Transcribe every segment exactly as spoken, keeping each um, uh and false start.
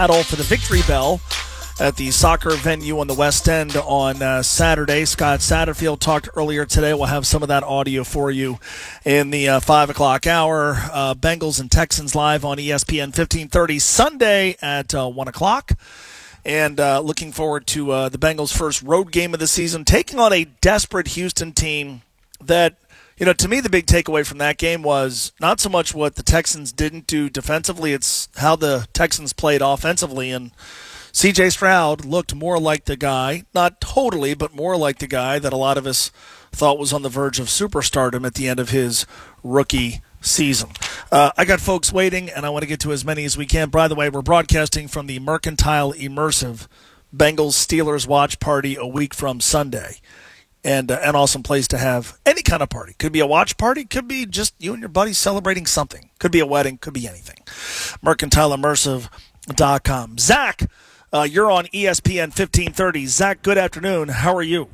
battle for the victory bell at the soccer venue on the West End on uh, Saturday. Scott Satterfield talked earlier today. We'll have some of that audio for you in the uh, five o'clock hour. Uh, Bengals and Texans live on E S P N fifteen thirty Sunday at uh, one o'clock. And uh, looking forward to uh, the Bengals' first road game of the season, taking on a desperate Houston team that, you know, to me the big takeaway from that game was not so much what the Texans didn't do defensively, it's how the Texans played offensively. And C J Stroud looked more like the guy, not totally, but more like the guy that a lot of us thought was on the verge of superstardom at the end of his rookie season. Uh, I got folks waiting, and I want to get to as many as we can. By the way, we're broadcasting from the Mercantile Immersive Bengals-Steelers watch party a week from Sunday. And uh, an awesome place to have any kind of party. Could be a watch party. Could be just you and your buddies celebrating something. Could be a wedding. Could be anything. Mercantile Immersive dot com. Zach, uh, you're on E S P N fifteen thirty. Zach, good afternoon. How are you?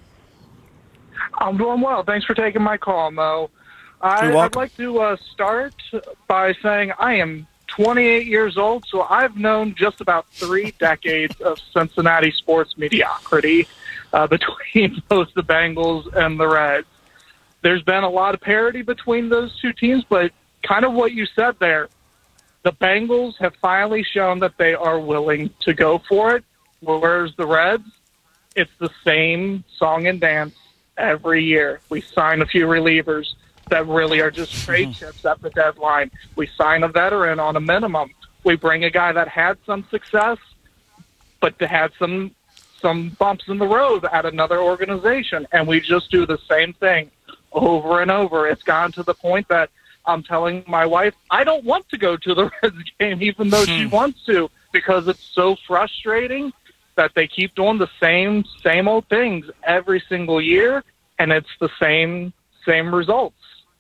I'm doing well. Thanks for taking my call, Mo. I, I'd like to uh, start by saying I am twenty-eight years old, so I've known just about three decades of Cincinnati sports mediocrity uh, between both the Bengals and the Reds. There's been a lot of parity between those two teams, but kind of what you said there, the Bengals have finally shown that they are willing to go for it, whereas the Reds, it's the same song and dance every year. We sign a few relievers that really are just trade chips at the deadline. We sign a veteran on a minimum. We bring a guy that had some success, but that had some some bumps in the road at another organization, and we just do the same thing over and over. It's gotten to the point that I'm telling my wife, I don't want to go to the Reds game, even though she wants to, because it's so frustrating that they keep doing the same, same old things every single year, and it's the same, same results.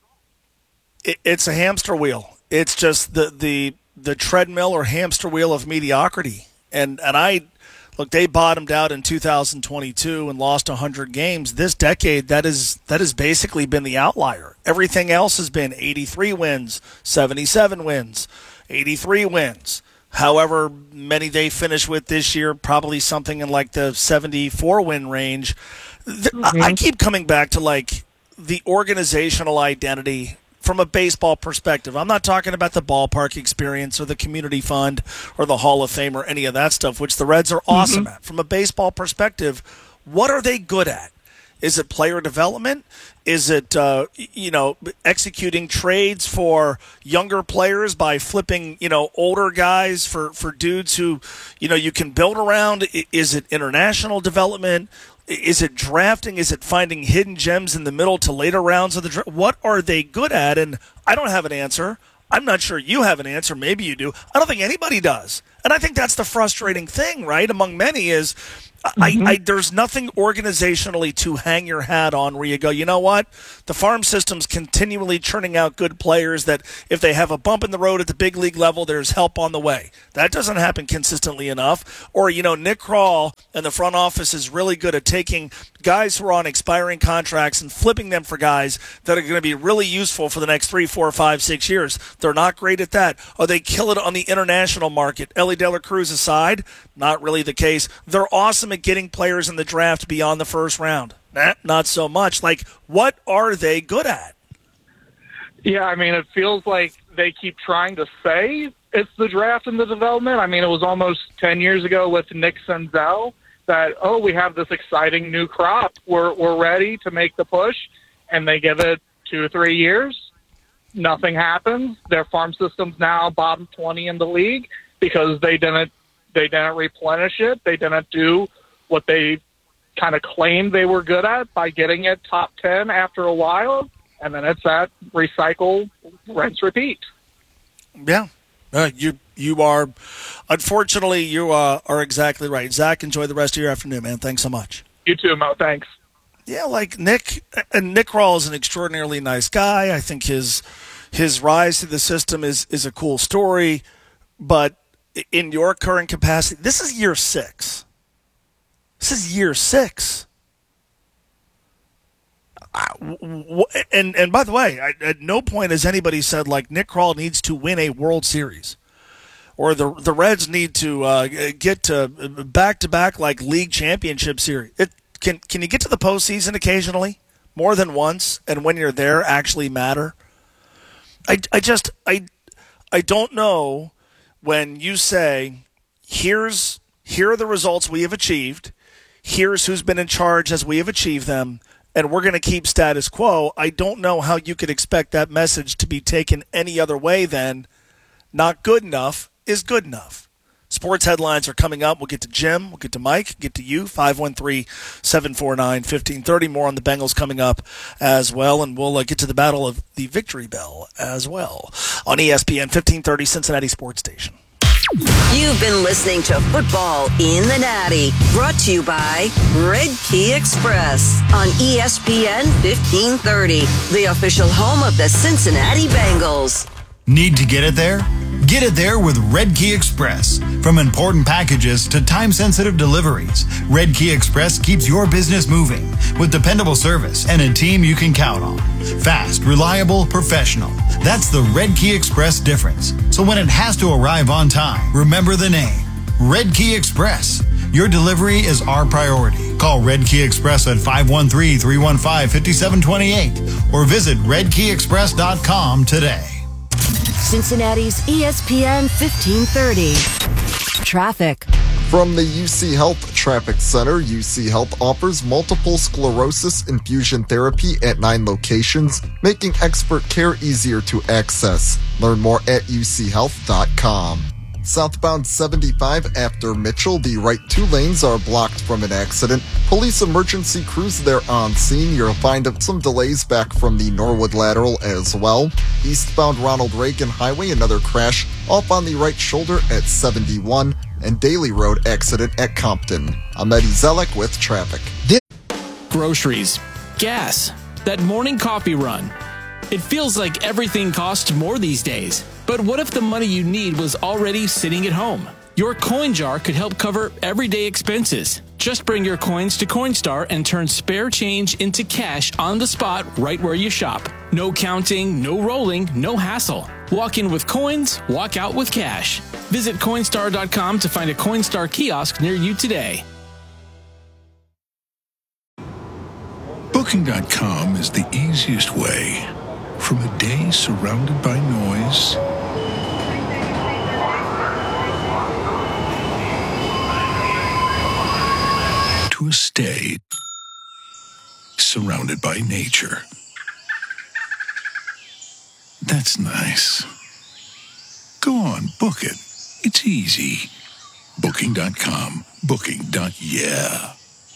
It's a hamster wheel. It's just the the, the treadmill or hamster wheel of mediocrity. And and I look, they bottomed out in two thousand twenty-two and lost one hundred games. This decade, that is that has basically been the outlier. Everything else has been eighty-three wins, seventy-seven wins, eighty-three wins. However many they finish with this year, probably something in like the seventy-four win range. Mm-hmm. I keep coming back to like the organizational identity from a baseball perspective. I'm not talking about the ballpark experience or the community fund or the Hall of Fame or any of that stuff, which the Reds are awesome mm-hmm. at. From a baseball perspective, what are they good at? Is it player development? Is it, uh, you know, executing trades for younger players by flipping, you know, older guys for, for dudes who, you know, you can build around? Is it international development? Is it drafting? Is it finding hidden gems in the middle to later rounds of the draft? What are they good at? And I don't have an answer. I'm not sure you have an answer. Maybe you do. I don't think anybody does. And I think that's the frustrating thing, right, among many is mm-hmm. I, I, there's nothing organizationally to hang your hat on where you go, you know what? The farm system's continually churning out good players that if they have a bump in the road at the big league level, there's help on the way. That doesn't happen consistently enough. Or, you know, Nick Krall and the front office is really good at taking guys who are on expiring contracts and flipping them for guys that are going to be really useful for the next three, four, five, six years. They're not great at that. Or they kill it on the international market. Ellie De La Cruz aside, not really the case. They're awesome at getting players in the draft beyond the first round. Nah, not so much. Like, what are they good at? Yeah, I mean, it feels like they keep trying to say it's the draft and the development. I mean, it was almost ten years ago with Nick Senzel that, oh, we have this exciting new crop. We're we're ready to make the push, and they give it two or three years. Nothing happens. Their farm system's now bottom twenty in the league because they didn't they didn't replenish it. They didn't do what they kind of claimed they were good at by getting it top ten after a while, and then it's that recycle, rinse, repeat. Yeah. Uh, you you are, unfortunately, you uh, are exactly right. Zach, enjoy the rest of your afternoon, man. Thanks so much. You too, Mo. Thanks. Yeah, like Nick, and Nick Krall is an extraordinarily nice guy. I think his his rise to the system is, is a cool story, but in your current capacity, this is year six. This is year six. And and by the way, I, at no point has anybody said, like, Nick Krall needs to win a World Series. or the the Reds need to uh, get to back-to-back like league championship series. It, can can you get to the postseason occasionally, more than once, and when you're there actually matter? I, I just I I don't know when you say here's here are the results we have achieved, here's who's been in charge as we have achieved them, and we're going to keep status quo. I don't know how you could expect that message to be taken any other way than not good enough is good enough. Sports headlines are coming up. We'll get to Jim. We'll get to Mike. Get to you. five one three, seven four nine, one five three zero. More on the Bengals coming up as well. And we'll uh, get to the Battle of the Victory Bell as well on E S P N fifteen thirty Cincinnati Sports Station. You've been listening to Football in the Natty, brought to you by Red Key Express on E S P N fifteen thirty, the official home of the Cincinnati Bengals. Need to get it there? Get it there with Red Key Express. From important packages to time-sensitive deliveries, Red Key Express keeps your business moving with dependable service and a team you can count on. Fast, reliable, professional. That's the Red Key Express difference. So when it has to arrive on time, remember the name. Red Key Express. Your delivery is our priority. Call Red Key Express at five one three, three one five, five seven two eight or visit red key express dot com today. Cincinnati's E S P N fifteen thirty. Traffic. From the U C Health Traffic Center, U C Health offers multiple sclerosis infusion therapy at nine locations, making expert care easier to access. Learn more at u c health dot com. Southbound seventy-five after Mitchell, the right two lanes are blocked from an accident. Police emergency crews there on scene. You'll find some delays back from the Norwood Lateral as well. Eastbound Ronald Reagan Highway, another crash off on the right shoulder at seventy-one. And Daly Road accident at Compton. I'm Eddie Zelek with traffic. Groceries, gas, that morning coffee run. It feels like everything costs more these days. But what if the money you need was already sitting at home? Your coin jar could help cover everyday expenses. Just bring your coins to Coinstar and turn spare change into cash on the spot right where you shop. No counting, no rolling, no hassle. Walk in with coins, walk out with cash. Visit Coinstar dot com to find a Coinstar kiosk near you today. Booking dot com is the easiest way. From a day surrounded by noise to a stay surrounded by nature. That's nice. Go on, book it. It's easy. Booking dot com. Booking. Yeah.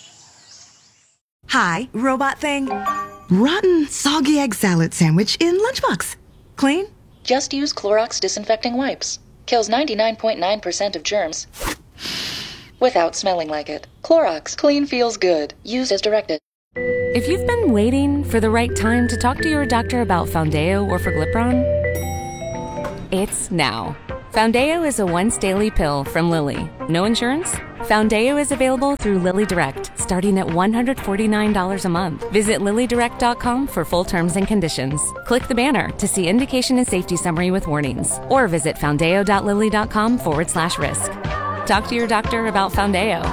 Hi, robot thing. Rotten, soggy egg salad sandwich in lunchbox. Clean? Just use Clorox disinfecting wipes. Kills ninety-nine point nine percent of germs without smelling like it. Clorox. Clean feels good. Use as directed. If you've been waiting for the right time to talk to your doctor about Foundeo or Forglipron, it's now. Foundeo is a once-daily pill from Lilly. No insurance? Foundeo is available through Lilly Direct, starting at one hundred forty-nine dollars a month. Visit lilly direct dot com for full terms and conditions. Click the banner to see indication and safety summary with warnings. Or visit foundeo.lilly.com forward slash risk. Talk to your doctor about Foundeo.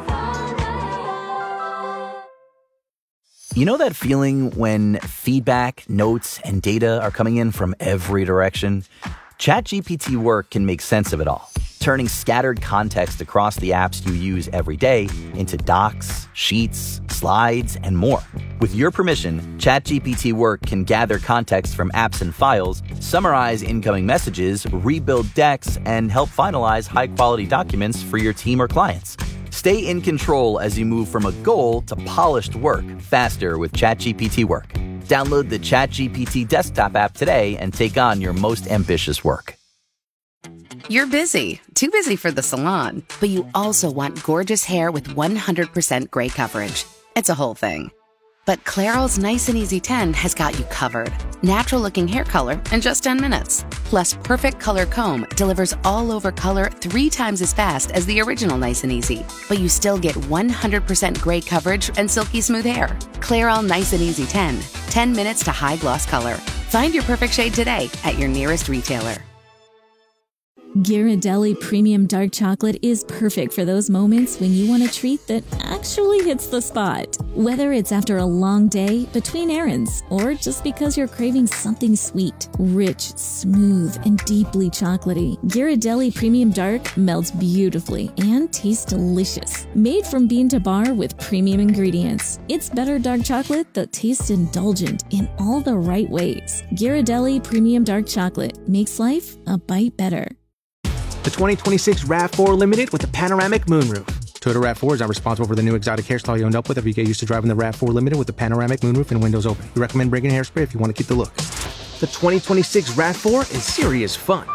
You know that feeling when feedback, notes, and data are coming in from every direction? ChatGPT Work can make sense of it all, turning scattered context across the apps you use every day into docs, sheets, slides, and more. With your permission, ChatGPT Work can gather context from apps and files, summarize incoming messages, rebuild decks, and help finalize high-quality documents for your team or clients. Stay in control as you move from a goal to polished work faster with ChatGPT Work. Download the ChatGPT desktop app today and take on your most ambitious work. You're busy, too busy for the salon, but you also want gorgeous hair with one hundred percent gray coverage. It's a whole thing. But Clairol's Nice and Easy ten has got you covered. Natural looking hair color in just ten minutes. Plus Perfect Color Comb delivers all over color three times as fast as the original Nice and Easy. But you still get one hundred percent gray coverage and silky smooth hair. Clairol Nice and Easy ten. ten minutes to high gloss color. Find your perfect shade today at your nearest retailer. Ghirardelli Premium Dark Chocolate is perfect for those moments when you want a treat that actually hits the spot. Whether it's after a long day, between errands, or just because you're craving something sweet, rich, smooth, and deeply chocolatey, Ghirardelli Premium Dark melts beautifully and tastes delicious. Made from bean to bar with premium ingredients, it's better dark chocolate that tastes indulgent in all the right ways. Ghirardelli Premium Dark Chocolate makes life a bite better. The twenty twenty-six RAV four Limited with a panoramic moonroof. Toyota RAV four is not responsible for the new exotic hairstyle you end up with if you get used to driving the RAV four Limited with the panoramic moonroof and windows open. We recommend bringing hairspray if you want to keep the look. The twenty twenty-six RAV four is serious fun.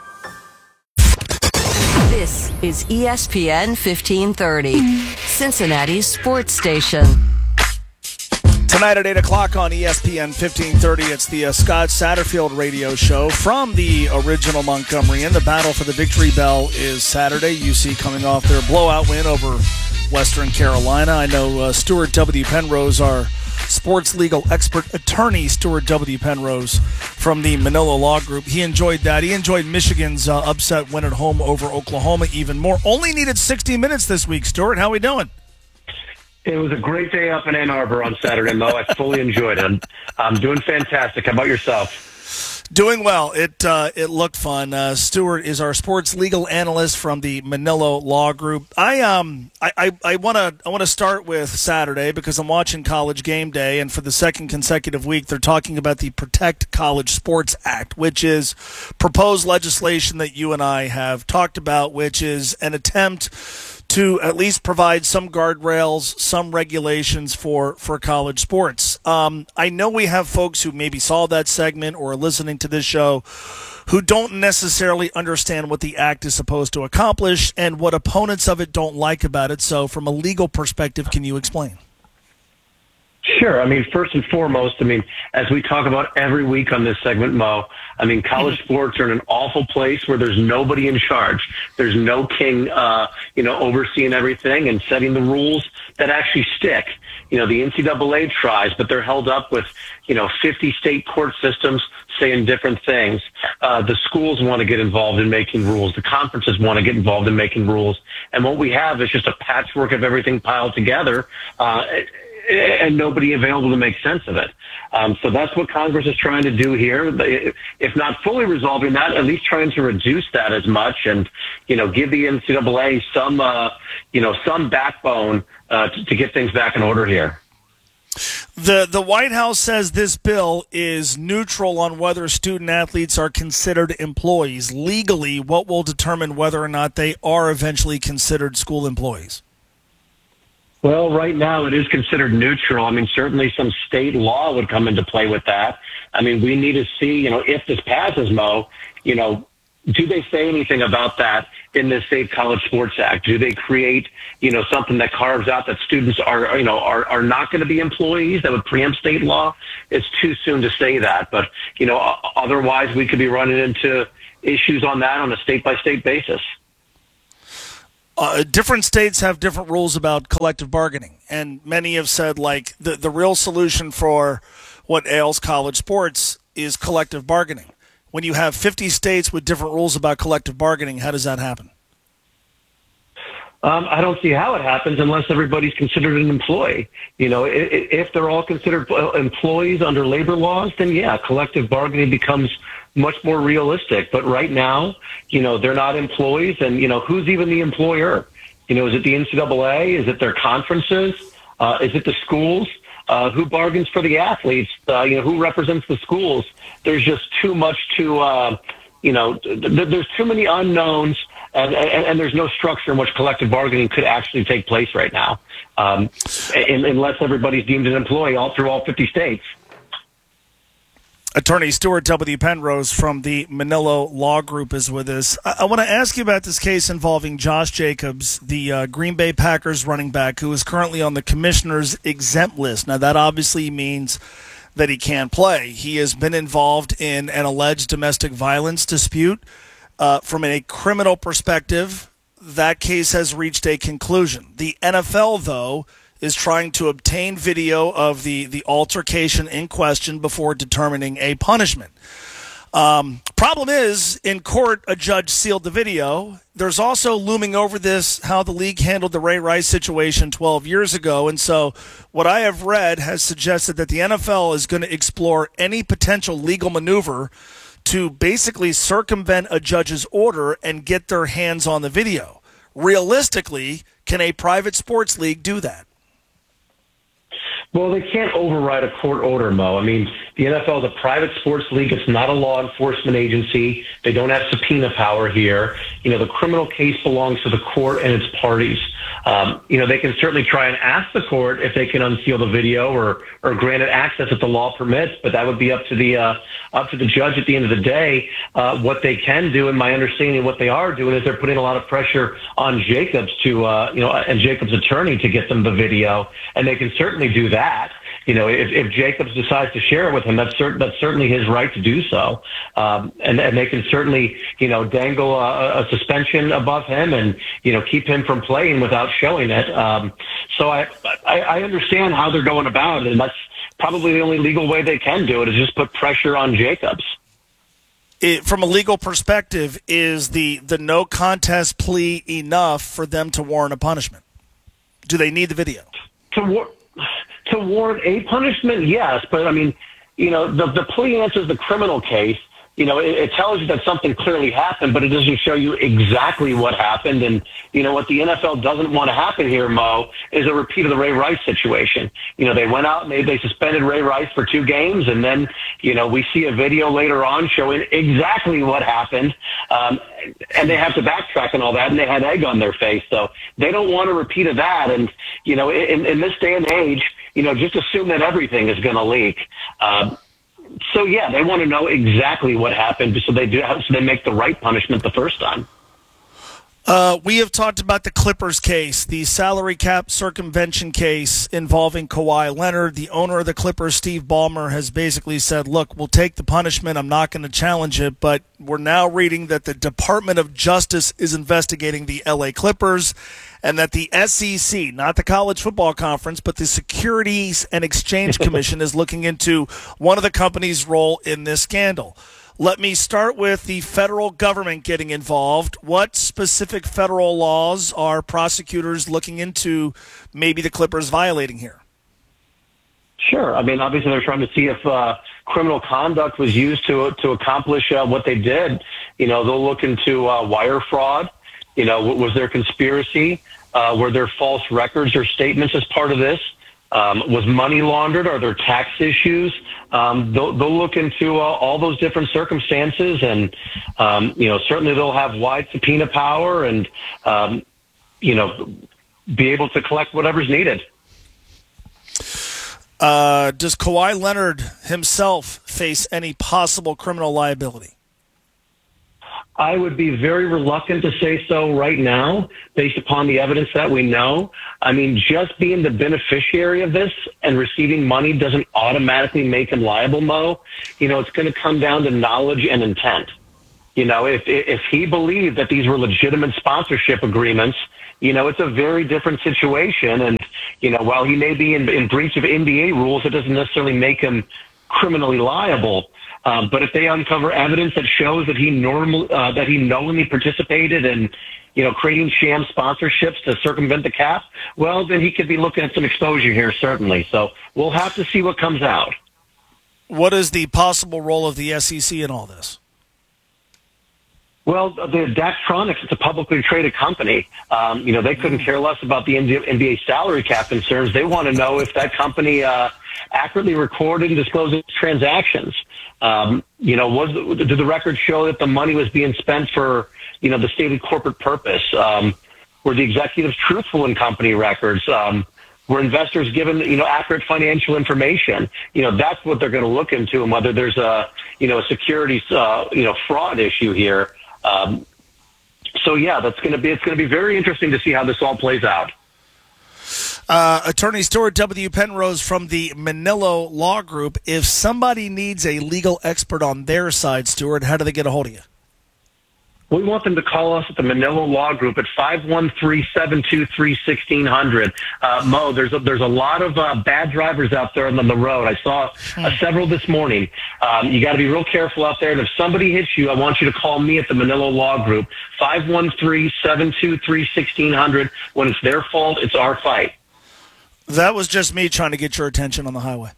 This is E S P N fifteen thirty, Cincinnati's sports station. Tonight at eight o'clock on E S P N fifteen thirty, it's the uh, Scott Satterfield radio show from the original Montgomery Inn. The battle for the Victory Bell is Saturday. U C coming off their blowout win over Western Carolina. I know uh, Stuart W. Penrose, our sports legal expert attorney, Stuart W. Penrose from the Manila Law Group. He enjoyed that. He enjoyed Michigan's uh, upset win at home over Oklahoma even more. Only needed sixty minutes this week. Stuart, how we doing? It was a great day up in Ann Arbor on Saturday, Mo. I fully enjoyed it. I'm, I'm doing fantastic. How about yourself? Doing well. It uh, it looked fun. Uh, Stuart is our sports legal analyst from the Manila Law Group. I um I I want to I want to start with Saturday because I'm watching College Game Day, and for the second consecutive week, they're talking about the Protect College Sports Act, which is proposed legislation that you and I have talked about, which is an attempt to at least provide some guardrails, some regulations for, for college sports. Um, I know we have folks who maybe saw that segment or are listening to this show who don't necessarily understand what the act is supposed to accomplish and what opponents of it don't like about it. So from a legal perspective, can you explain? Sure. I mean, first and foremost, I mean, as we talk about every week on this segment, Mo, I mean, college sports are in an awful place where there's nobody in charge. There's no king, uh, you know, overseeing everything and setting the rules that actually stick. You know, the N C double A tries, but they're held up with, you know, fifty state court systems saying different things. Uh, the schools want to get involved in making rules. The conferences want to get involved in making rules. And what we have is just a patchwork of everything piled together. Uh, and nobody available to make sense of it. Um, so that's what Congress is trying to do here. If not fully resolving that, at least trying to reduce that as much and, you know, give the N C double A some, uh, you know, some backbone uh, to, to get things back in order here. The the White House says this bill is neutral on whether student athletes are considered employees. Legally, what will determine whether or not they are eventually considered school employees? Well, right now it is considered neutral. I mean, certainly some state law would come into play with that. I mean, we need to see, you know, if this passes, Mo, you know, do they say anything about that in the State College Sports Act? Do they create, you know, something that carves out that students are, you know, are, are not going to be employees that would preempt state law? It's too soon to say that. But, you know, otherwise we could be running into issues on that on a state-by-state basis. Uh, different states have different rules about collective bargaining, and many have said, like, the, the real solution for what ails college sports is collective bargaining. When you have fifty states with different rules about collective bargaining, how does that happen? Um, I don't see how it happens unless everybody's considered an employee. You know, if, if they're all considered employees under labor laws, then yeah, collective bargaining becomes much more realistic. But right now, you know, they're not employees, and, you know, who's even the employer? You know, is it the N C double A? Is it their conferences? Uh, is it the schools? Uh, who bargains for the athletes? Uh, you know, who represents the schools? There's just too much to, uh, you know, th- th- there's too many unknowns, and, and, and there's no structure in which collective bargaining could actually take place right now, um, in, unless everybody's deemed an employee all through all fifty states. Attorney Stuart W. Penrose from the Manila Law Group is with us. I, I want to ask you about this case involving Josh Jacobs, the uh, Green Bay Packers running back, who is currently on the commissioner's exempt list. Now, that obviously means that he can't play. He has been involved in an alleged domestic violence dispute. Uh, from a criminal perspective, that case has reached a conclusion. The N F L, though, is trying to obtain video of the, the altercation in question before determining a punishment. Um, problem is, in court, a judge sealed the video. There's also looming over this how the league handled the Ray Rice situation twelve years ago. And so what I have read has suggested that the N F L is going to explore any potential legal maneuver to basically circumvent a judge's order and get their hands on the video. Realistically, can a private sports league do that? Well, they can't override a court order, Mo. I mean, the N F L is a private sports league. It's not a law enforcement agency. They don't have subpoena power here. You know, the criminal case belongs to the court and its parties. Um, you know, they can certainly try and ask the court if they can unseal the video or, or grant it access if the law permits, but that would be up to the uh, up to the judge at the end of the day. Uh, what they can do, and my understanding of what they are doing, is they're putting a lot of pressure on Jacobs to, uh, you know, and Jacobs' attorney to get them the video, and they can certainly do that. That. You know, if, if Jacobs decides to share it with him, that's, cer- that's certainly his right to do so. Um, and, and they can certainly, you know, dangle a, a suspension above him and, you know, keep him from playing without showing it. Um, so I, I, I understand how they're going about it, and that's probably the only legal way they can do it, is just put pressure on Jacobs. It, from a legal perspective, is the, the no contest plea enough for them to warrant a punishment? Do they need the video? To war- To warrant a punishment, yes, but I mean, you know, the the plea answers the criminal case. You know, it, it tells you that something clearly happened, but it doesn't show you exactly what happened. And, you know, what the N F L doesn't want to happen here, Mo, is a repeat of the Ray Rice situation. You know, they went out and they, they suspended Ray Rice for two games, and then, you know, we see a video later on showing exactly what happened, um, and they have to backtrack and all that, and they had egg on their face. So they don't want a repeat of that. And, you know, in, in this day and age, you know, just assume that everything is going to leak. Um, So, yeah, they want to know exactly what happened so they do so they make the right punishment the first time. Uh, we have talked about the Clippers case, the salary cap circumvention case involving Kawhi Leonard. The owner of the Clippers, Steve Ballmer, has basically said, look, we'll take the punishment. I'm not going to challenge it. But we're now reading that the Department of Justice is investigating the L A Clippers, and that the S E C, not the College Football Conference, but the Securities and Exchange Commission is looking into one of the company's role in this scandal. Let me start with the federal government getting involved. What specific federal laws are prosecutors looking into maybe the Clippers violating here? Sure. I mean, obviously they're trying to see if uh, criminal conduct was used to to accomplish uh, what they did. You know, they'll look into uh, wire fraud. You know, was there conspiracy? Uh, were there false records or statements as part of this? Um, was money laundered? Are there tax issues? Um, they'll, they'll look into uh, all those different circumstances, and um, you know, certainly they'll have wide subpoena power, and um, you know, be able to collect whatever's needed. Uh, does Kawhi Leonard himself face any possible criminal liability? I would be very reluctant to say so right now, based upon the evidence that we know. I mean, just being the beneficiary of this and receiving money doesn't automatically make him liable, Mo. You know, it's going to come down to knowledge and intent. You know, if if he believed that these were legitimate sponsorship agreements, you know, it's a very different situation. And, you know, while he may be in, in breach of N B A rules, it doesn't necessarily make him criminally liable. Um, but if they uncover evidence that shows that he normal uh, that he knowingly participated in, you know, creating sham sponsorships to circumvent the cap, well, then he could be looking at some exposure here, certainly. So we'll have to see what comes out. What is the possible role of the S E C in all this? Well, the Daktronics, it's a publicly traded company. Um, you know, they couldn't care less about the N B A salary cap concerns. They want to know if that company uh, accurately recorded and disclosed its transactions. Um, you know, was did the records show that the money was being spent for, you know, the stated corporate purpose? Um, were the executives truthful in company records? Um, were investors given, you know, accurate financial information? You know, that's what they're going to look into, and whether there's a, you know, a securities, uh, you know, fraud issue here. Um, so yeah, that's going to be, it's going to be very interesting to see how this all plays out. Uh, Attorney Stuart W. Penrose from the Manillo Law Group. If somebody needs a legal expert on their side, Stuart, how do they get a hold of you? We want them to call us at the Manila Law Group at five one three, seven two three, one six zero zero. Uh, Mo, there's a, there's a lot of uh, bad drivers out there on the road. I saw uh, several this morning. Um, you got to be real careful out there. And if somebody hits you, I want you to call me at the Manila Law Group, five one three, seven two three, one six zero zero. When it's their fault, it's our fight. That was just me trying to get your attention on the highway.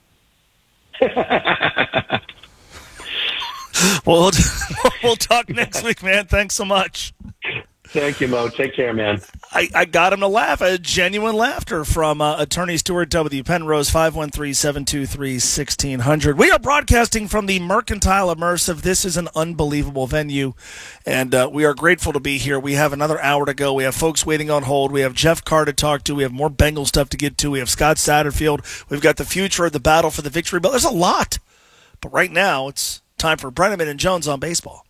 Well, we'll talk next week, man. Thanks so much. Thank you, Mo. Take care, man. I, I got him to laugh. A genuine laughter from uh, Attorney Stuart W. Penrose, five one three, seven two three, one six zero zero. We are broadcasting from the Mercantile Immersive. This is an unbelievable venue, and uh, we are grateful to be here. We have another hour to go. We have folks waiting on hold. We have Jeff Carr to talk to. We have more Bengal stuff to get to. We have Scott Satterfield. We've got the future of the battle for the victory belt. There's a lot, but right now it's time for Brenneman and Jones on baseball.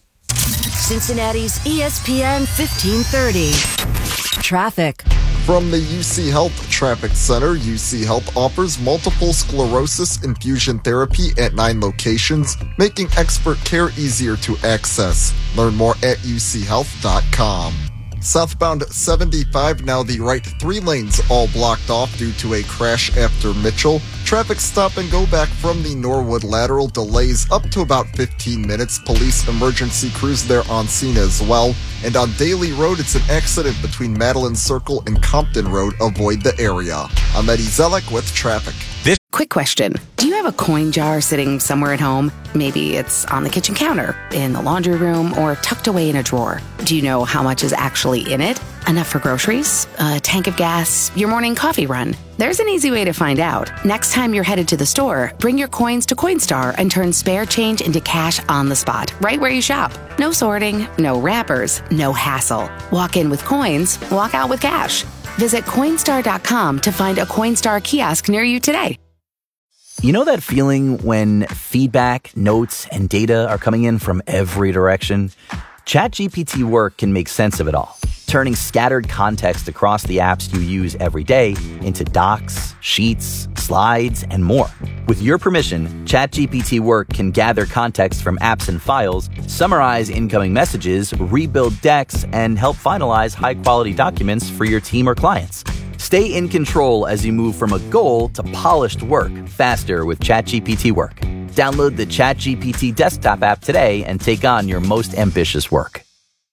Cincinnati's E S P N fifteen thirty. Traffic. From the U C Health Traffic Center, U C Health offers multiple sclerosis infusion therapy at nine locations, making expert care easier to access. Learn more at u c health dot com. Southbound seventy-five, now the right three lanes all blocked off due to a crash after Mitchell. Traffic stop and go back from the Norwood lateral, delays up to about fifteen minutes. Police emergency crews there on scene as well. And on Daly Road, it's an accident between Madeline Circle and Compton Road. Avoid the area. I'm Eddie Zelek with traffic. This- Quick question. Do you have a coin jar sitting somewhere at home? Maybe it's on the kitchen counter, in the laundry room, or tucked away in a drawer. Do you know how much is actually in it? Enough for groceries? A tank of gas? Your morning coffee run? There's an easy way to find out. Next time you're headed to the store, bring your coins to Coinstar and turn spare change into cash on the spot, right where you shop. No sorting, no wrappers, no hassle. Walk in with coins, walk out with cash. Visit Coinstar dot com to find a Coinstar kiosk near you today. You know that feeling when feedback, notes, and data are coming in from every direction? ChatGPT Work can make sense of it all, turning scattered context across the apps you use every day into docs, sheets, slides, and more. With your permission, ChatGPT Work can gather context from apps and files, summarize incoming messages, rebuild decks, and help finalize high-quality documents for your team or clients. Stay in control as you move from a goal to polished work faster with ChatGPT Work. Download the ChatGPT desktop app today and take on your most ambitious work.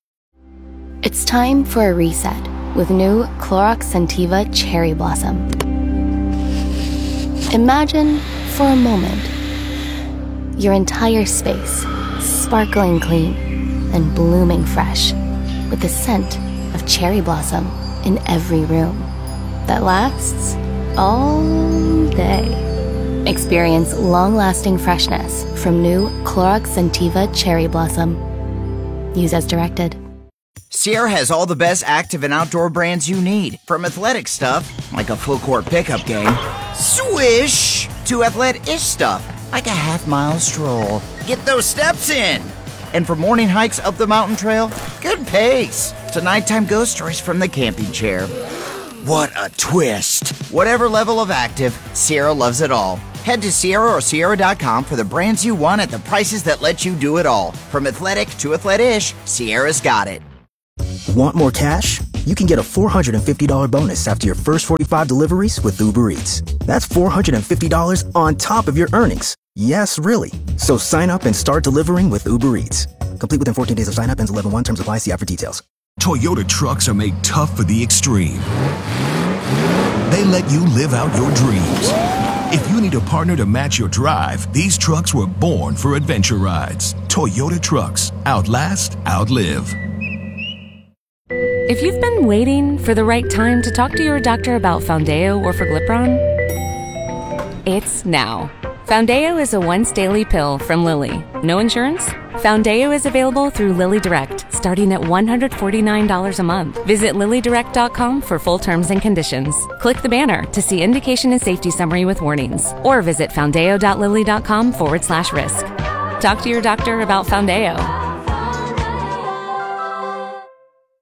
It's time for a reset with new Clorox Scentiva Cherry Blossom. Imagine for a moment your entire space sparkling clean and blooming fresh with the scent of cherry blossom in every room that lasts all day. Experience long-lasting freshness from new Clorox Scentiva Cherry Blossom. Use as directed. Sierra has all the best active and outdoor brands you need. From athletic stuff, like a full-court pickup game, swish, to athlete-ish stuff, like a half-mile stroll. Get those steps in. And for morning hikes up the mountain trail, good pace. To nighttime ghost stories from the camping chair. What a twist. Whatever level of active, Sierra loves it all. Head to Sierra or Sierra dot com for the brands you want at the prices that let you do it all. From athletic to athlete-ish, Sierra's got it. Want more cash? You can get a four hundred fifty dollars bonus after your first forty-five deliveries with Uber Eats. That's four hundred fifty dollars on top of your earnings. Yes, really. So sign up and start delivering with Uber Eats. Complete within fourteen days of sign up, ends eleven one. Terms apply. See app for details. Toyota trucks are made tough for the extreme. They let you live out your dreams. If you need a partner to match your drive, these trucks were born for adventure rides. Toyota trucks. Outlast, outlive. If you've been waiting for the right time to talk to your doctor about Foundayo or Forglipron, it's now. Foundayo is a once-daily pill from Lilly. No insurance? Foundayo is available through Lilly Direct, starting at one hundred forty-nine dollars a month. Visit lilly direct dot com for full terms and conditions. Click the banner to see indication and safety summary with warnings, or visit foundayo dot lilly dot com forward slash risk. Talk to your doctor about Foundayo.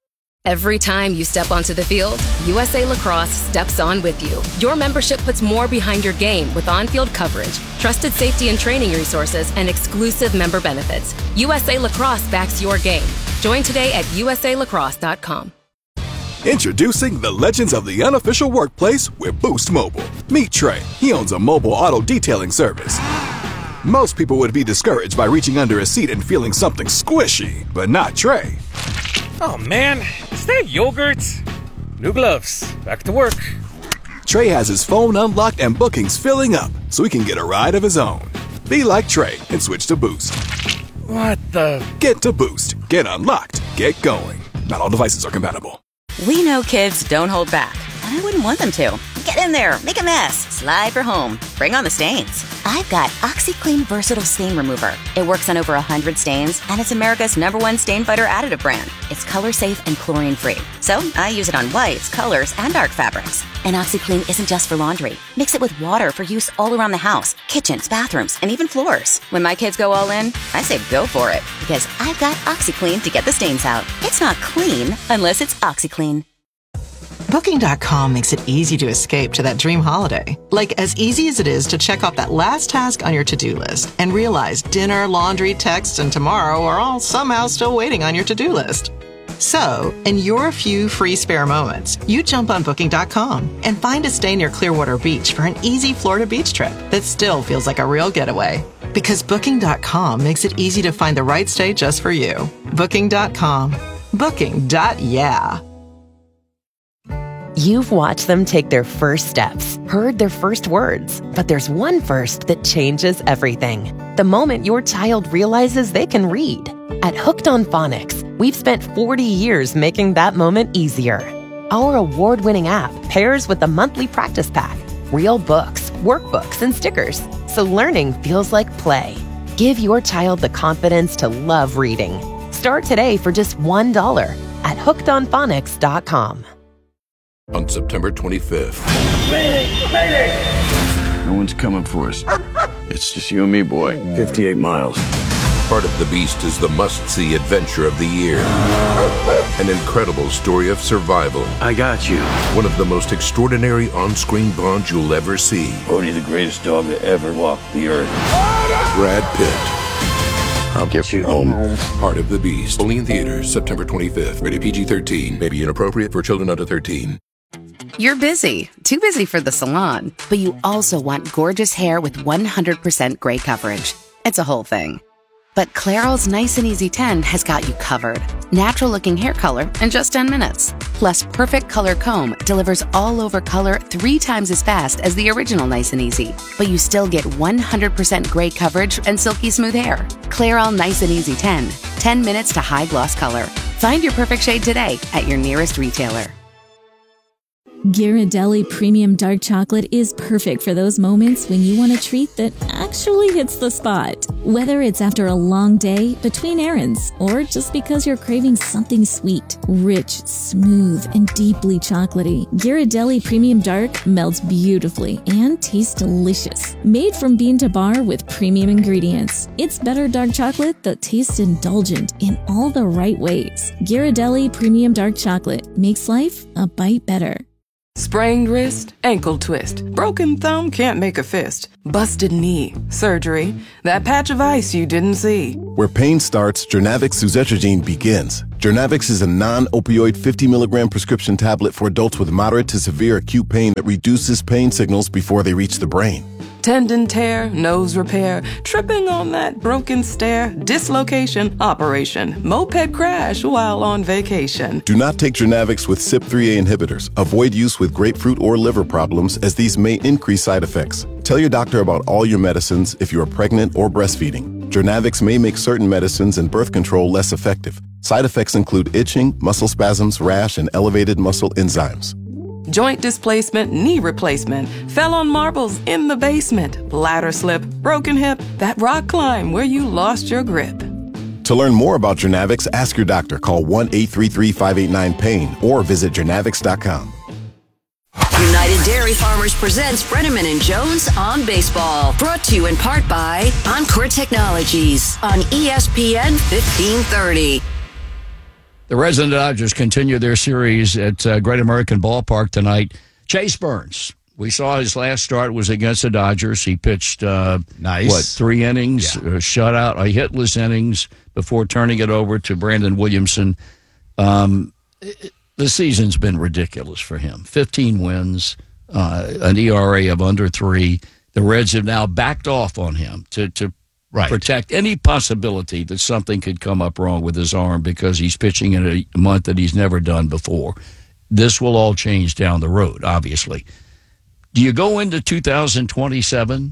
Every time you step onto the field, U S A Lacrosse steps on with you. Your membership puts more behind your game with on-field coverage, trusted safety and training resources, and exclusive member benefits. U S A Lacrosse backs your game. Join today at U S A lacrosse dot com. Introducing the legends of the unofficial workplace with Boost Mobile. Meet Trey. He owns a mobile auto detailing service. Most people would be discouraged by reaching under a seat and feeling something squishy, but not Trey. Oh man, is that yogurt? New gloves. Back to work. Trey has his phone unlocked and bookings filling up, so he can get a ride of his own. Be like Trey and switch to Boost. What the? Get to Boost. Get unlocked. Get going. Not all devices are compatible. We know kids don't hold back, and I wouldn't want them to. Get in there, make a mess, slide for home, bring on the stains. I've got OxyClean Versatile Stain Remover. It works on over one hundred stains, and it's America's number one stain fighter additive brand. It's color safe and chlorine free. So I use it on whites, colors, and dark fabrics. And OxyClean isn't just for laundry. Mix it with water for use all around the house, kitchens, bathrooms, and even floors. When my kids go all in, I say go for it, because I've got OxyClean to get the stains out. It's not clean unless it's OxyClean. Booking dot com makes it easy to escape to that dream holiday. Like as easy as it is to check off that last task on your to-do list and realize dinner, laundry, texts, and tomorrow are all somehow still waiting on your to-do list. So, in your few free spare moments, you jump on Booking dot com and find a stay near Clearwater Beach for an easy Florida beach trip that still feels like a real getaway. Because Booking dot com makes it easy to find the right stay just for you. Booking dot com. Booking. Yeah. You've watched them take their first steps, heard their first words, but there's one first that changes everything. The moment your child realizes they can read. At Hooked on Phonics, we've spent forty years making that moment easier. Our award-winning app pairs with the monthly practice pack, real books, workbooks, and stickers, so learning feels like play. Give your child the confidence to love reading. Start today for just one dollar at hooked on phonics dot com. On September twenty-fifth. Mayday! Mayday! No one's coming for us. It's just you and me, boy. fifty-eight miles. Part of the Beast is the must-see adventure of the year. An incredible story of survival. I got you. One of the most extraordinary on-screen bonds you'll ever see. Bodhi, the greatest dog to ever walk the earth. Brad Pitt. I'll get you home. Part of the Beast. Only in theaters, September twenty-fifth. Rated P G thirteen. May be inappropriate for children under thirteen. You're busy, too busy for the salon, but you also want gorgeous hair with one hundred percent gray coverage. It's a whole thing. But Clairol's Nice and Easy ten has got you covered. Natural looking hair color in just ten minutes. Plus Perfect Color Comb delivers all over color three times as fast as the original Nice and Easy. But you still get one hundred percent gray coverage and silky smooth hair. Clairol Nice and Easy ten. ten minutes to high gloss color. Find your perfect shade today at your nearest retailer. Ghirardelli Premium Dark Chocolate is perfect for those moments when you want a treat that actually hits the spot. Whether it's after a long day, between errands, or just because you're craving something sweet, rich, smooth, and deeply chocolatey, Ghirardelli Premium Dark melts beautifully and tastes delicious. Made from bean to bar with premium ingredients, it's better dark chocolate that tastes indulgent in all the right ways. Ghirardelli Premium Dark Chocolate makes life a bite better. Sprained wrist, ankle twist, broken thumb, can't make a fist, busted knee, surgery, that patch of ice you didn't see. Where pain starts, Journavx suzetrigine begins. Journavx is a non-opioid fifty milligram prescription tablet for adults with moderate to severe acute pain that reduces pain signals before they reach the brain. Tendon tear, nose repair, tripping on that broken stair, dislocation, operation, moped crash while on vacation. Do not take Journavx with C Y P three A inhibitors. Avoid use with grapefruit or liver problems, as these may increase side effects. Tell your doctor about all your medicines if you are pregnant or breastfeeding. Journavx may make certain medicines and birth control less effective. Side effects include itching, muscle spasms, rash, and elevated muscle enzymes. Joint displacement, knee replacement, fell on marbles in the basement, bladder slip, broken hip, that rock climb where you lost your grip. To learn more about Journavx, ask your doctor. Call one eight three three, five eight nine, pain or visit Journavx dot com. United Dairy Farmers presents Brenneman and Jones on Baseball. Brought to you in part by Encore Technologies on E S P N fifteen thirty. The Reds and Dodgers continue their series at uh, Great American Ballpark tonight. Chase Burns, we saw his last start was against the Dodgers. He pitched, uh, nice. what, three innings, yeah. a shutout, a hitless innings before turning it over to Brandon Williamson. Um, it, the season's been ridiculous for him. fifteen wins, uh, an E R A of under three. The Reds have now backed off on him to, to right. protect any possibility that something could come up wrong with his arm because he's pitching in a month that he's never done before. This will all change down the road, obviously. Do you go into two thousand twenty-seven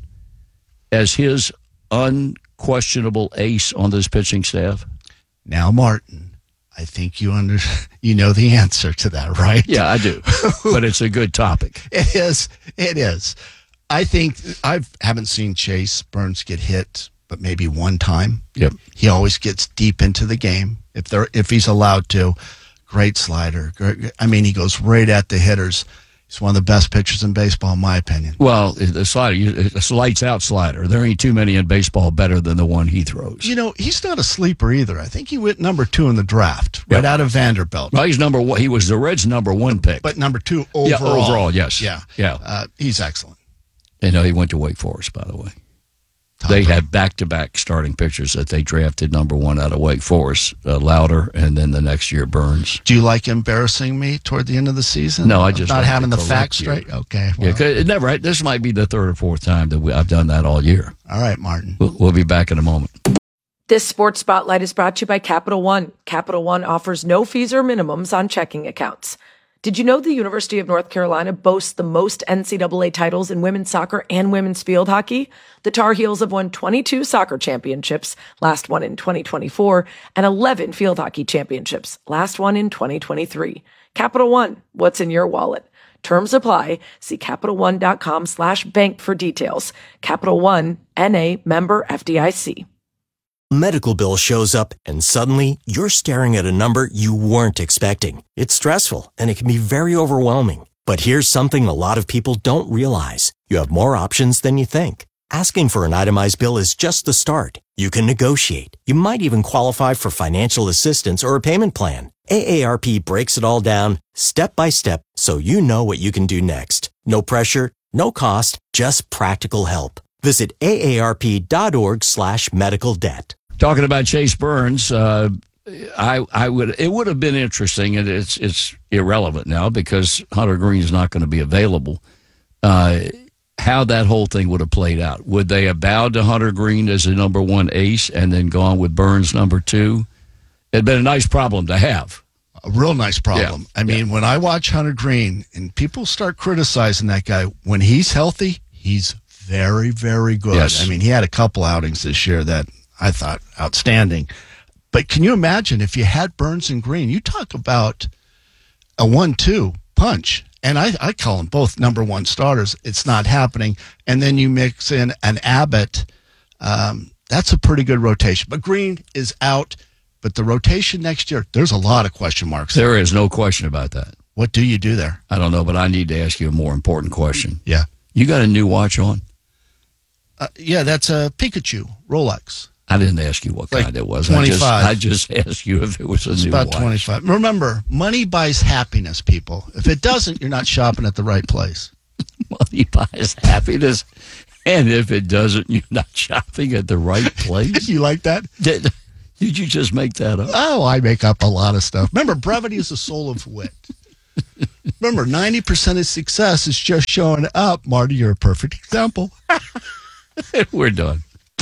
as his unquestionable ace on this pitching staff? Now, Martin, I think you under you know the answer to that, right? Yeah, I do. But it's a good topic. It is. It is. I think I haven't seen Chase Burns get hit, but maybe one time. Yep. He always gets deep into the game if they're if he's allowed to. Great slider. Great, I mean, he goes right at the hitters. He's one of the best pitchers in baseball, in my opinion. Well, the slider, it's a lights-out slider. There ain't too many in baseball better than the one he throws. You know, he's not a sleeper either. I think he went number two in the draft, right yep. out of Vanderbilt. Well, he's number one. He was the Reds' number one pick. But number two overall. Yeah, overall, yes. Yeah. yeah. Uh, he's excellent. And no, he went to Wake Forest, by the way. Top they had back-to-back starting pitchers that they drafted number one out of Wake Forest, uh, Lauder, and then the next year Burns. Do you like embarrassing me toward the end of the season? No, I just not like having the facts you. straight. Okay, well. yeah, it never. This might be the third or fourth time that we, I've done that all year. All right, Martin. We'll, we'll be back in a moment. This Sports Spotlight is brought to you by Capital One. Capital One offers no fees or minimums on checking accounts. Did you know the University of North Carolina boasts the most N C double A titles in women's soccer and women's field hockey? The Tar Heels have won twenty-two soccer championships, last one in twenty twenty-four, and eleven field hockey championships, last one in twenty twenty-three. Capital One, what's in your wallet? Terms apply. See CapitalOne.com slash bank for details. Capital One, N A member F D I C. Medical bill shows up and suddenly you're staring at a number you weren't expecting. It's stressful and it can be very overwhelming. But here's something a lot of people don't realize. You have more options than you think. Asking for an itemized bill is just the start. You can negotiate. You might even qualify for financial assistance or a payment plan. A A R P breaks it all down step by step so you know what you can do next. No pressure, no cost, just practical help. Visit aarp.org slash medical debt. Talking about Chase Burns, uh, I I would it would have been interesting, and it's it's irrelevant now because Hunter Green is not going to be available. Uh, how that whole thing would have played out? Would they have bowed to Hunter Green as the number one ace and then gone with Burns number two? It'd been a nice problem to have. A real nice problem. Yeah. I mean, yeah. when I watch Hunter Green and people start criticizing that guy, when he's healthy, he's very, very good. Yes. I mean, he had a couple outings this year that I thought outstanding. But can you imagine if you had Burns and Green? You talk about a one two punch. And I, I call them both number one starters. It's not happening. And then you mix in an Abbott. Um, that's a pretty good rotation. But Green is out. But the rotation next year, there's a lot of question marks. There is no question about that. What do you do there? I don't know, but I need to ask you a more important question. Yeah. You got a new watch on? Uh, yeah, that's a Pikachu Rolex. I didn't ask you what like kind it was. twenty-five. I just, I just asked you if it was a it's new about watch. twenty-five. Remember, money buys happiness, people. If it doesn't, you're not shopping at the right place. Money buys happiness. And if it doesn't, you're not shopping at the right place. You like that? Did, did you just make that up? Oh, I make up a lot of stuff. Remember, brevity is the soul of wit. Remember, ninety percent of success is just showing up. Marty, you're a perfect example. We're done.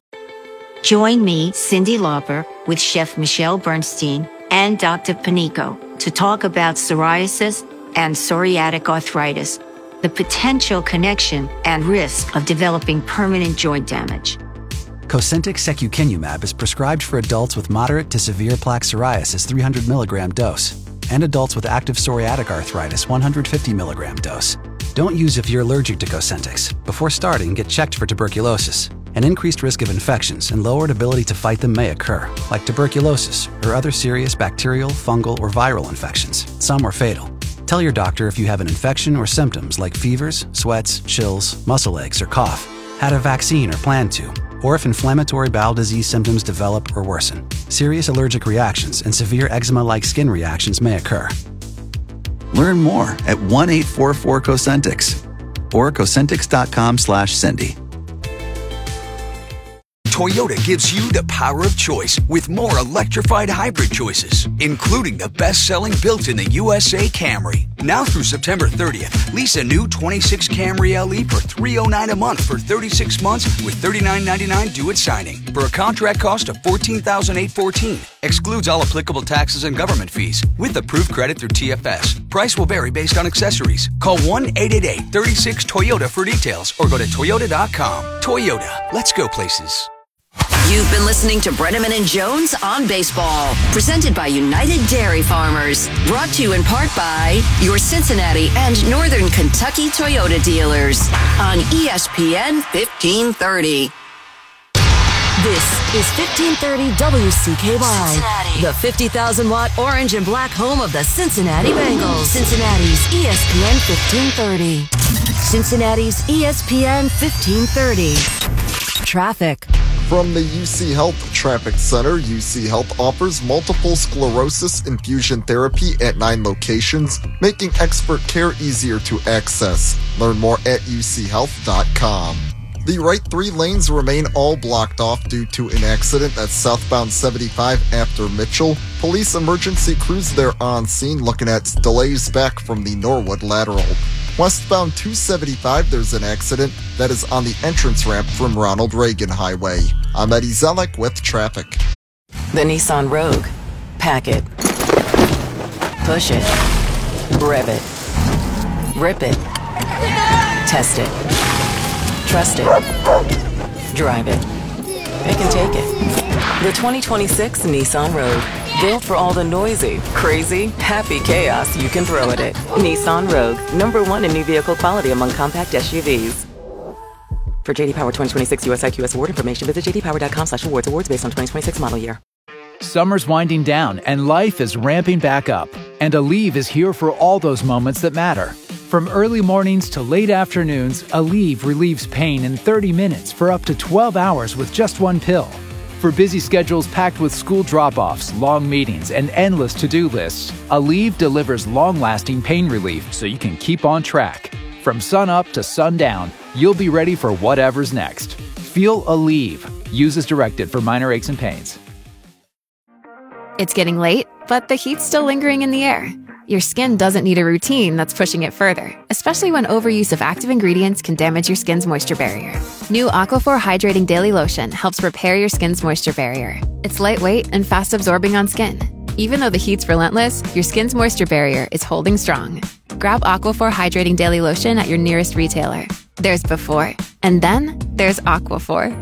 Join me, Cyndi Lauper, with Chef Michelle Bernstein and Doctor Panico to talk about psoriasis and psoriatic arthritis, the potential connection and risk of developing permanent joint damage. Cosentyx secukinumab is prescribed for adults with moderate to severe plaque psoriasis three hundred milligram dose and adults with active psoriatic arthritis one hundred fifty milligram dose. Don't use if you're allergic to Cosentyx. Before starting, get checked for tuberculosis. An increased risk of infections and lowered ability to fight them may occur, like tuberculosis or other serious bacterial, fungal, or viral infections. Some are fatal. Tell your doctor if you have an infection or symptoms like fevers, sweats, chills, muscle aches, or cough, had a vaccine or plan to, or if inflammatory bowel disease symptoms develop or worsen. Serious allergic reactions and severe eczema-like skin reactions may occur. Learn more at one eight four four Cosentix or Cosentix.com slash Cindy. Toyota gives you the power of choice with more electrified hybrid choices, including the best-selling built-in-the U S A Camry. Now through September thirtieth, lease a new twenty-six Camry L E for three hundred nine dollars a month for thirty-six months with thirty-nine ninety-nine due at signing for a contract cost of fourteen thousand eight hundred fourteen dollars. Excludes all applicable taxes and government fees with approved credit through T F S. Price will vary based on accessories. Call one eight eight eight, three six, Toyota for details or go to toyota dot com. Toyota, let's go places. You've been listening to Brenneman and Jones on Baseball, presented by United Dairy Farmers, brought to you in part by your Cincinnati and Northern Kentucky Toyota dealers on E S P N fifteen thirty. This is fifteen thirty W C K Y, Cincinnati, the fifty thousand watt orange and black home of the Cincinnati Bengals. Cincinnati's E S P N fifteen thirty. Cincinnati's E S P N fifteen thirty. Traffic. From the U C Health Traffic Center, U C Health offers multiple sclerosis infusion therapy at nine locations, making expert care easier to access. Learn more at u c health dot com. The right three lanes remain all blocked off due to an accident at southbound seventy-five after Mitchell. Police emergency crews there on scene looking at delays back from the Norwood lateral. Westbound two seventy-five, there's an accident that is on the entrance ramp from Ronald Reagan Highway. I'm Eddie Zellick with traffic. The Nissan Rogue. Pack it. Push it. Rev it. Rip it. Test it. Trust it. Drive it. It can take it. The twenty twenty-six Nissan Rogue. Built for all the noisy, crazy, happy chaos you can throw at it. Nissan Rogue, number one in new vehicle quality among compact S U Vs. For J D Power twenty twenty-six U S I Q S award information, visit j d power dot com slash awards. Awards based on twenty twenty-six model year. Summer's winding down and life is ramping back up. And Aleve is here for all those moments that matter. From early mornings to late afternoons, Aleve relieves pain in thirty minutes for up to twelve hours with just one pill. For busy schedules packed with school drop-offs, long meetings, and endless to-do lists, Aleve delivers long-lasting pain relief so you can keep on track. From sun up to sundown, you'll be ready for whatever's next. Feel Aleve. Use as directed for minor aches and pains. It's getting late, but the heat's still lingering in the air. Your skin doesn't need a routine that's pushing it further, especially when overuse of active ingredients can damage your skin's moisture barrier. New Aquaphor Hydrating Daily Lotion helps repair your skin's moisture barrier. It's lightweight and fast absorbing on skin. Even though the heat's relentless, your skin's moisture barrier is holding strong. Grab Aquaphor Hydrating Daily Lotion at your nearest retailer. There's before, and then there's Aquaphor.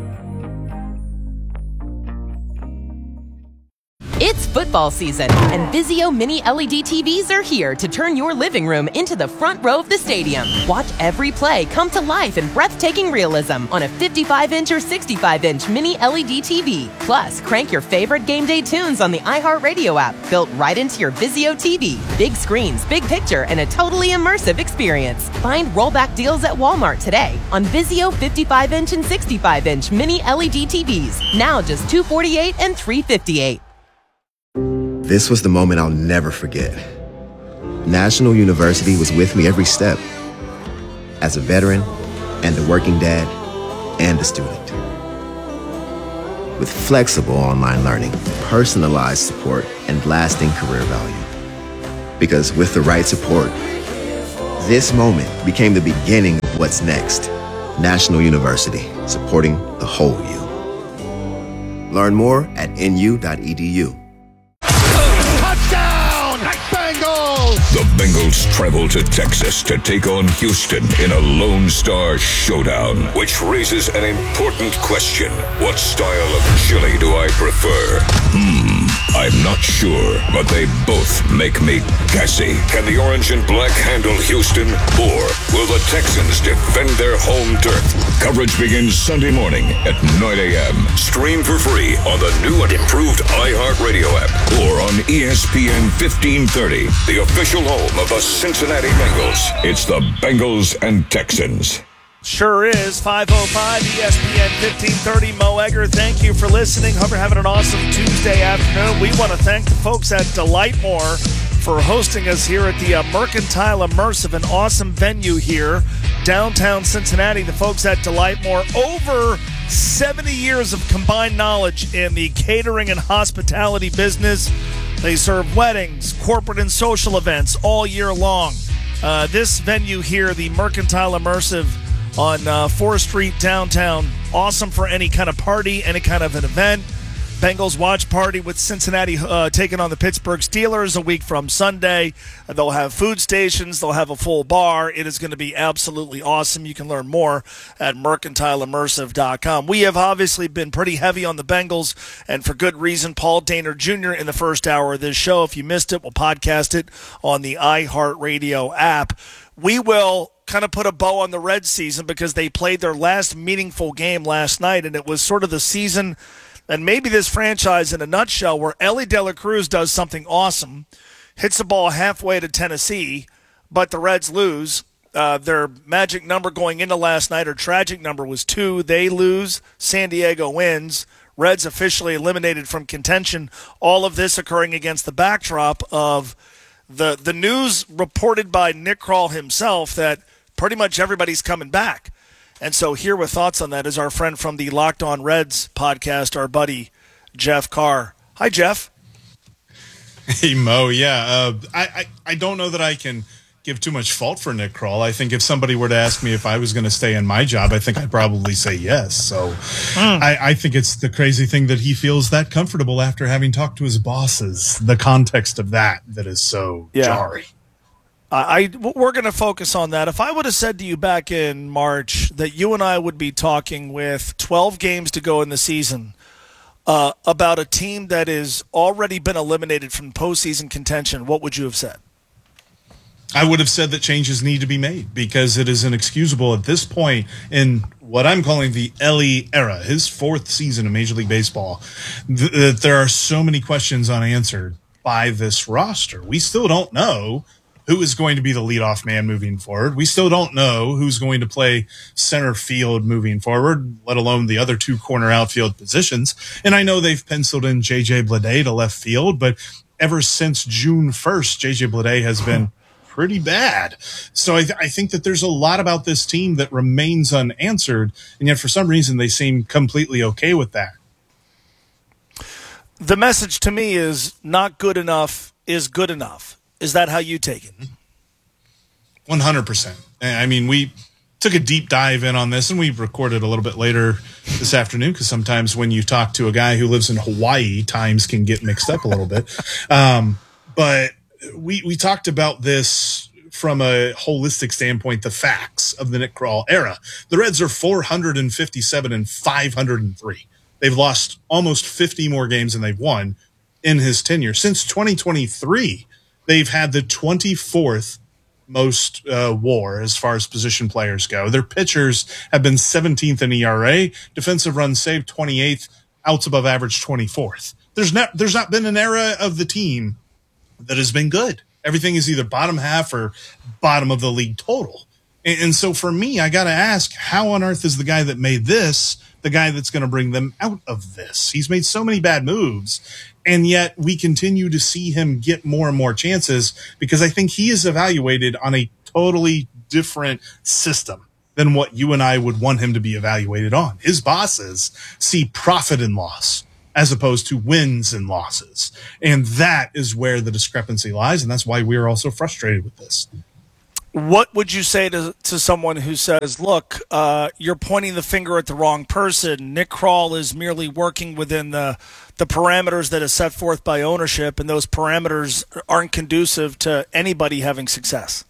It's football season, and Vizio Mini L E D T Vs are here to turn your living room into the front row of the stadium. Watch every play come to life in breathtaking realism on a fifty-five inch or sixty-five inch Mini L E D T V. Plus, crank your favorite game day tunes on the iHeartRadio app, built right into your Vizio T V. Big screens, big picture, and a totally immersive experience. Find rollback deals at Walmart today on Vizio fifty-five inch and sixty-five inch Mini L E D T Vs. Now just two hundred forty-eight dollars and three hundred fifty-eight dollars. This was the moment I'll never forget. National University was with me every step. As a veteran, and a working dad, and a student. With flexible online learning, personalized support, and lasting career value. Because with the right support, this moment became the beginning of what's next. National University, supporting the whole you. Learn more at n u dot e d u. The Bengals travel to Texas to take on Houston in a Lone Star Showdown, which raises an important question. What style of chili do I prefer? Hmm, I'm not sure, but they both make me gassy. Can the orange and black handle Houston, or will the Texans defend their home turf? Coverage begins Sunday morning at nine a.m. Stream for free on the new and improved iHeartRadio app or on E S P N fifteen thirty, the official home of the Cincinnati Bengals. It's the Bengals and Texans. Sure is. five oh five E S P N fifteen thirty. Mo Egger, thank you for listening. Hope you're having an awesome Tuesday afternoon. We want to thank the folks at Delightmore for hosting us here at the uh, Mercantile Immersive, an awesome venue here, downtown Cincinnati. The folks at Delightmore, over seventy years of combined knowledge in the catering and hospitality business. They serve weddings, corporate and social events all year long. Uh, this venue here, the Mercantile Immersive, on uh, fourth Street downtown. Awesome for any kind of party, any kind of an event. Bengals watch party with Cincinnati uh, taking on the Pittsburgh Steelers a week from Sunday. They'll have food stations. They'll have a full bar. It is going to be absolutely awesome. You can learn more at mercantile immersive dot com. We have obviously been pretty heavy on the Bengals, and for good reason. Paul Dehner Junior in the first hour of this show. If you missed it, we'll podcast it on the iHeartRadio app. We will kind of put a bow on the Reds season because they played their last meaningful game last night, and it was sort of the season and maybe this franchise in a nutshell where Ellie De La Cruz does something awesome, hits the ball halfway to Tennessee, but the Reds lose. Uh, their magic number going into last night, or tragic number, was two. They lose. San Diego wins. Reds officially eliminated from contention. All of this occurring against the backdrop of the the news reported by Nick Kroll himself that pretty much everybody's coming back. And so here with thoughts on that is our friend from the Locked On Reds podcast, our buddy Jeff Carr. Hi, Jeff. Hey, Mo. Yeah, uh, I, I, I don't know that I can give too much fault for Nick Kroll. I think if somebody were to ask me if I was going to stay in my job, I think I'd probably say yes. So mm. I, I think it's the crazy thing that he feels that comfortable after having talked to his bosses. The context of that that is so yeah. jarring. I, we're going to focus on that. If I would have said to you back in March that you and I would be talking with twelve games to go in the season uh, about a team that has already been eliminated from postseason contention, what would you have said? I would have said that changes need to be made because it is inexcusable at this point in what I'm calling the Ellie era, his fourth season of Major League Baseball, th- that there are so many questions unanswered by this roster. We still don't know who is going to be the leadoff man moving forward. We still don't know who's going to play center field moving forward, let alone the other two corner outfield positions. And I know they've penciled in J J Bleday to left field, but ever since June first, J J Bleday has been pretty bad. So I, th- I think that there's a lot about this team that remains unanswered, and yet for some reason they seem completely okay with that. The message to me is not good enough is good enough. Is that how you take it? one hundred percent. I mean, we took a deep dive in on this, and we recorded a little bit later this afternoon because sometimes when you talk to a guy who lives in Hawaii, times can get mixed up a little bit. Um, but we we talked about this from a holistic standpoint, the facts of the Nick Kroll era. The Reds are four hundred fifty-seven and five hundred three. They've lost almost fifty more games than they've won in his tenure. Since twenty twenty-three, they've had the twenty-fourth most uh, WAR as far as position players go. Their pitchers have been seventeenth in E R A, defensive runs saved twenty-eighth, outs above average twenty-fourth. There's not there's not been an era of the team that has been good. Everything is either bottom half or bottom of the league total. And, and so for me, I got to ask, how on earth is the guy that made this the guy that's going to bring them out of this? He's made so many bad moves, and yet we continue to see him get more and more chances because I think he is evaluated on a totally different system than what you and I would want him to be evaluated on. His bosses see profit and loss as opposed to wins and losses. And that is where the discrepancy lies, and that's why we're also frustrated with this. What would you say to to someone who says, look, uh, you're pointing the finger at the wrong person. Nick Kroll is merely working within the, the parameters that is set forth by ownership, and those parameters aren't conducive to anybody having success?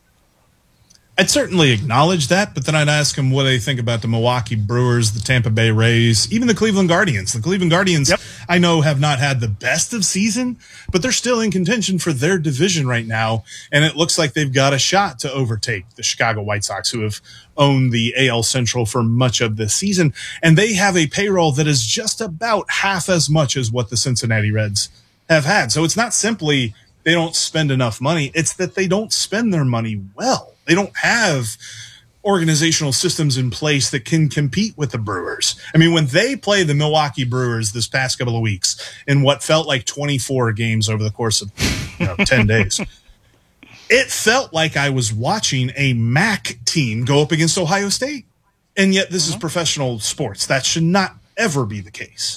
I'd certainly acknowledge that, but then I'd ask them what they think about the Milwaukee Brewers, the Tampa Bay Rays, even the Cleveland Guardians. The Cleveland Guardians, yep. I know, have not had the best of season, but they're still in contention for their division right now, and it looks like they've got a shot to overtake the Chicago White Sox, who have owned the A L Central for much of this season, and they have a payroll that is just about half as much as what the Cincinnati Reds have had. So it's not simply they don't spend enough money, it's that they don't spend their money well. They don't have organizational systems in place that can compete with the Brewers. I mean, when they play the Milwaukee Brewers this past couple of weeks in what felt like twenty-four games over the course of you know, ten days, it felt like I was watching a M A C team go up against Ohio State. And yet this mm-hmm. is professional sports. That should not ever be the case.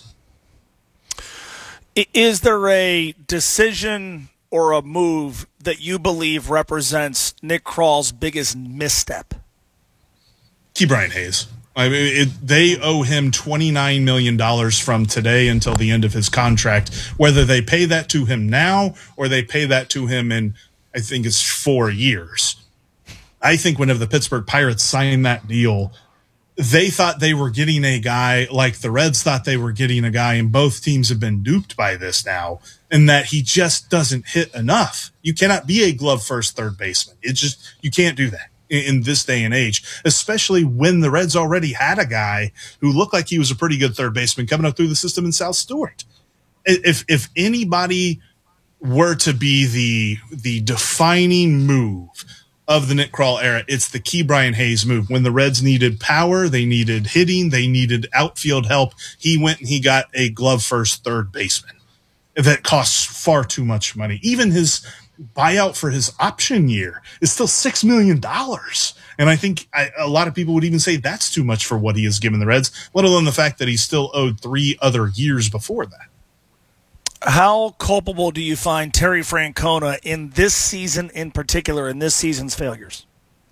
Is there a decision or a move that you believe represents Nick Kral's biggest misstep? Ke'Bryan Hayes. I mean, it, they owe him twenty-nine million dollars from today until the end of his contract, whether they pay that to him now or they pay that to him in, I think it's four years. I think whenever the Pittsburgh Pirates signed that deal, they thought they were getting a guy like the Reds thought they were getting a guy, and both teams have been duped by this now, and that he just doesn't hit enough. You cannot be a glove first third baseman. It just, you can't do that in, in this day and age, especially when the Reds already had a guy who looked like he was a pretty good third baseman coming up through the system in South Stewart. If, if anybody were to be the, the defining move of the Nick Krall era, it's the Ke'Bryan Hayes move. When the Reds needed power, they needed hitting, they needed outfield help, he went and he got a glove-first third baseman that costs far too much money. Even his buyout for his option year is still six million dollars. And I think I, a lot of people would even say that's too much for what he has given the Reds, let alone the fact that he's still owed three other years before that. How culpable do you find Terry Francona in this season in particular, in this season's failures?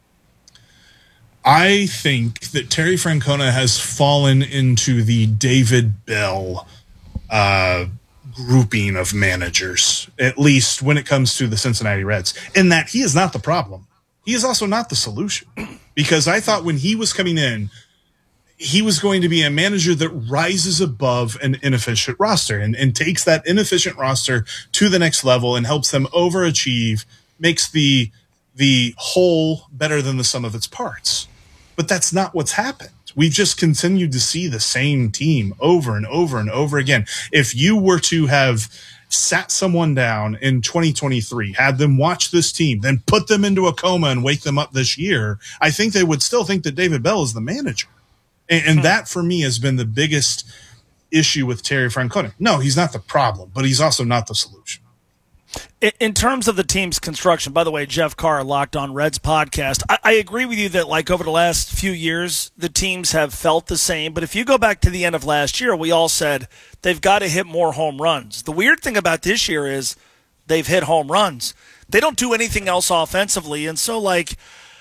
I think that Terry Francona has fallen into the David Bell uh, grouping of managers, at least when it comes to the Cincinnati Reds, in that he is not the problem. He is also not the solution, because I thought when he was coming in, he was going to be a manager that rises above an inefficient roster and, and takes that inefficient roster to the next level and helps them overachieve, makes the the whole better than the sum of its parts. But that's not what's happened. We've just continued to see the same team over and over and over again. If you were to have sat someone down in twenty twenty-three, had them watch this team, then put them into a coma and wake them up this year, I think they would still think that David Bell is the manager. And, and that, for me, has been the biggest issue with Terry Francona. No, he's not the problem, but he's also not the solution. In terms of the team's construction, by the way, Jeff Carr, Locked On Reds podcast, I, I agree with you that, like, over the last few years, the teams have felt the same. But if you go back to the end of last year, we all said they've got to hit more home runs. The weird thing about this year is they've hit home runs. They don't do anything else offensively. And so, like,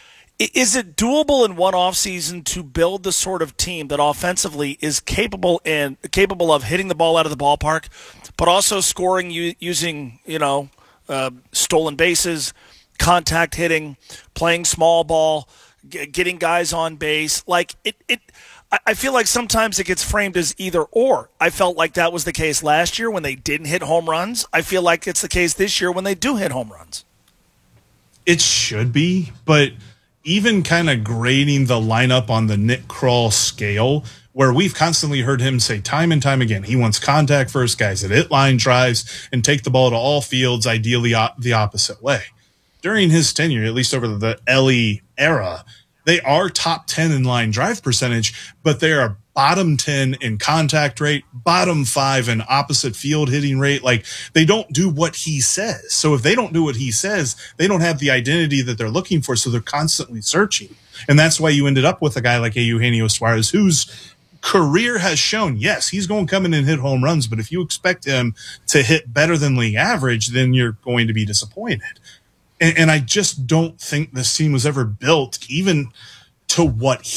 is it doable in one offseason to build the sort of team that offensively is capable and capable of hitting the ball out of the ballpark, but also scoring u- using, you know, uh, stolen bases, contact hitting, playing small ball, g- getting guys on base? Like it, it, I feel like sometimes it gets framed as either or. I felt like that was the case last year when they didn't hit home runs. I feel like it's the case this year when they do hit home runs. It should be, but even kind of grading the lineup on the Nick Krall scale, where we've constantly heard him say time and time again, he wants contact first guys that hit line drives and take the ball to all fields, ideally the opposite way. During his tenure, at least over the Elly era, they are top ten in line drive percentage, but they are bottom ten in contact rate, bottom five in opposite field hitting rate. Like, they don't do what he says. So if they don't do what he says, they don't have the identity that they're looking for. So they're constantly searching. And that's why you ended up with a guy like Eugenio Suarez, whose career has shown, yes, he's going to come in and hit home runs. But if you expect him to hit better than league average, then you're going to be disappointed. And, and I just don't think this team was ever built even to what